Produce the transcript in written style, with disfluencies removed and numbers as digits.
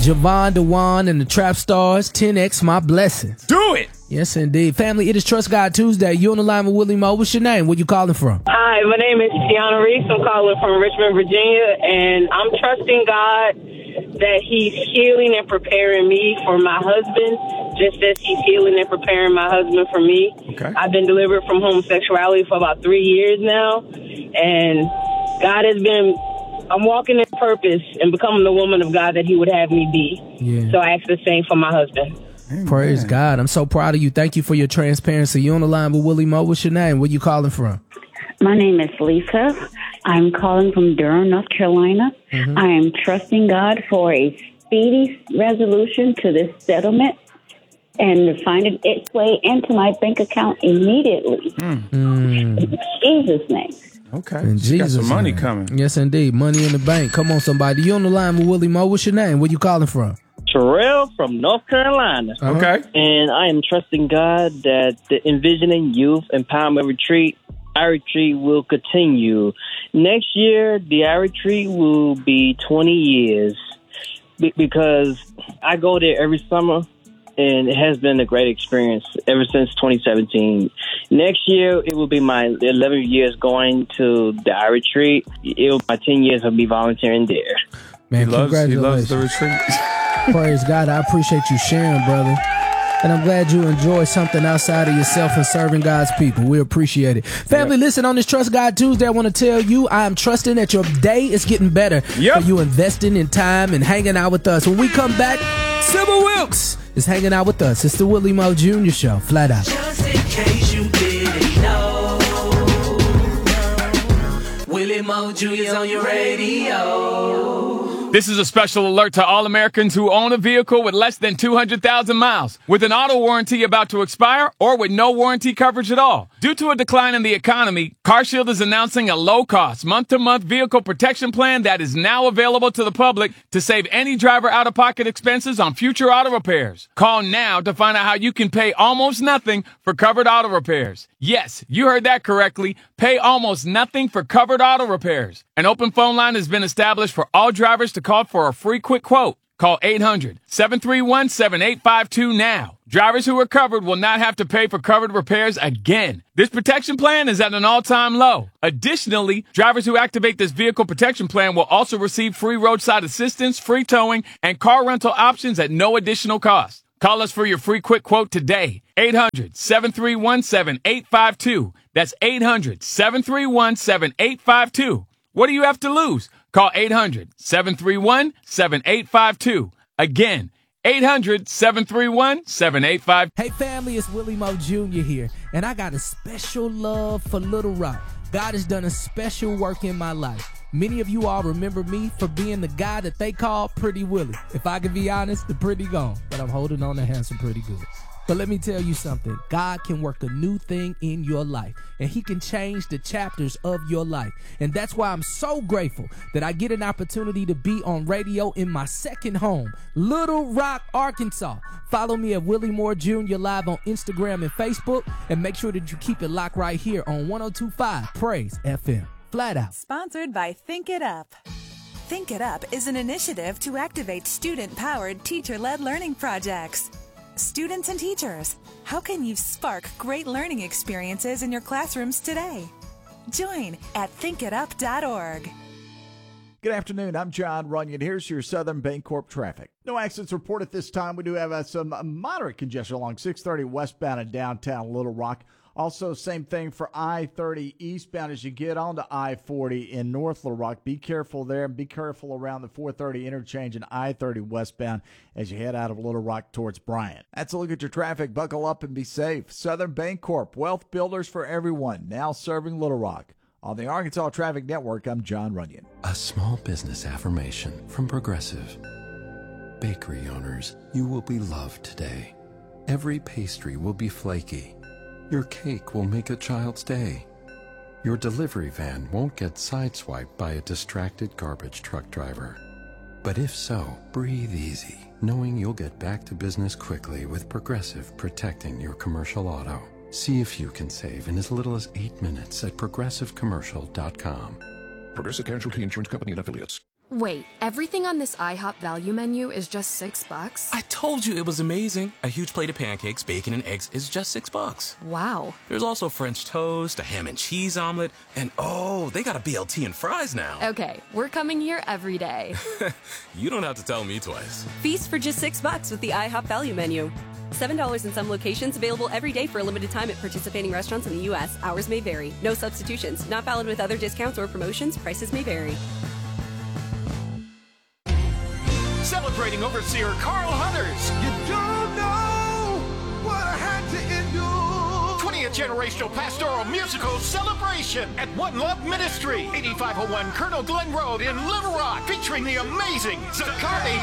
Javon DeJuan and the Trap Stars, 10X My Blessings. Do it! Yes, indeed. Family, it is Trust God Tuesday. You on the line with Willie Mo. What's your name? Where you calling from? Hi, my name is Tiana Reese. I'm calling from Richmond, Virginia, and I'm trusting God that He's healing and preparing me for my husband, just as He's healing and preparing my husband for me. Okay. I've been delivered from homosexuality for about 3 years now, and God has been... I'm walking in purpose and becoming the woman of God that He would have me be. Yeah. So I ask the same for my husband. Amen. Praise God. I'm so proud of you. Thank you for your transparency. You on the line with Willie Mo. What's your name? Where you calling from? My name is Lisa. I'm calling from Durham, North Carolina. Mm-hmm. I am trusting God for a speedy resolution to this settlement and to find its way into my bank account immediately. In Jesus' name. Okay. In She got Jesus' some money name. coming. Yes, indeed. Money in the bank. Come on, somebody. You on the line with Willie Mo. What's your name? Where you calling from? Terrell from North Carolina. Okay. And I am trusting God that the Envisioning Youth Empowerment Retreat, our retreat will continue. Next year, the our retreat will be 20 years because I go there every summer, and it has been a great experience ever since 2017. Next year, it will be my 11 years going to the our retreat. It will be my 10 years of me volunteering there. Man, He loves congratulations. the retreat. Praise God. I appreciate you sharing, brother. And I'm glad you enjoy something outside of yourself and serving God's people. We appreciate it. Family, listen, on this Trust God Tuesday, I want to tell you I am trusting that your day is getting better for you investing in time and hanging out with us. When we come back, Sybil Wilkes is hanging out with us. It's the Willie Mo Jr. Show, flat out. Just in case you didn't know, Willie Mo Jr.'s on your radio. This is a special alert to all Americans who own a vehicle with less than 200,000 miles, with an auto warranty about to expire, or with no warranty coverage at all. Due to a decline in the economy, CarShield is announcing a low-cost, month-to-month vehicle protection plan that is now available to the public to save any driver out-of-pocket expenses on future auto repairs. Call now to find out how you can pay almost nothing for covered auto repairs. Yes, you heard that correctly. Pay almost nothing for covered auto repairs. An open phone line has been established for all drivers to call for a free quick quote. Call 800-731-7852 now. Drivers who are covered will not have to pay for covered repairs again. This protection plan is at an all-time low. Additionally, drivers who activate this vehicle protection plan will also receive free roadside assistance, free towing, and car rental options at no additional cost. Call us for your free quick quote today. 800-731-7852. That's 800-731-7852. What do you have to lose? Call 800-731-7852. Again, 800-731-7852. Hey family, it's Willie Mo Jr. here, and I got a special love for Little Rock. God has done a special work in my life. Many of you all remember me for being the guy that they call Pretty Willie. If I can be honest, the pretty gone, but I'm holding on to handsome pretty good. But let me tell you something. God can work a new thing in your life, and He can change the chapters of your life. And that's why I'm so grateful that I get an opportunity to be on radio in my second home, Little Rock, Arkansas. Follow me at Willie Moore Jr. live on Instagram and Facebook, and make sure that you keep it locked right here on 102.5 Praise FM. Flat out. Sponsored by Think It Up. Think It Up is an initiative to activate student-powered, teacher-led learning projects. Students and teachers, how can you spark great learning experiences in your classrooms today? Join at thinkitup.org. Good afternoon. I'm John Runyon. Here's your Southern Bancorp traffic. No accidents reported this time. We do have some moderate congestion along 630 westbound in downtown Little Rock. Also, same thing for I-30 eastbound as you get onto I-40 in North Little Rock. Be careful there and be careful around the 430 interchange and I-30 westbound as you head out of Little Rock towards Bryant. That's a look at your traffic. Buckle up and be safe. Southern Bancorp, wealth builders for everyone, now serving Little Rock. On the Arkansas Traffic Network, I'm John Runyon. A small business affirmation from Progressive. Bakery owners, you will be loved today. Every pastry will be flaky. Your cake will make a child's day. Your delivery van won't get sideswiped by a distracted garbage truck driver. But if so, breathe easy, knowing you'll get back to business quickly with Progressive protecting your commercial auto. See if you can save in as little as 8 minutes at progressivecommercial.com. Progressive Casualty Insurance Company and Affiliates. Wait, everything on this IHOP value menu is just $6? I told you it was amazing. A huge plate of pancakes, bacon, and eggs is just $6. Wow. There's also French toast, a ham and cheese omelet, and oh, they got a BLT and fries now. Okay, we're coming here every day. You don't have to tell me twice. Feast for just $6 with the IHOP value menu. $7 in some locations, available every day for a limited time at participating restaurants in the U.S. Hours may vary. No substitutions. Not valid with other discounts or promotions. Prices may vary. Celebrating Overseer Carl Hunters. You don't know what I had to endure. 20th Generational Pastoral Musical Celebration at One Love Ministry, 8501 Colonel Glenn Road in Little Rock, featuring the amazing Zakari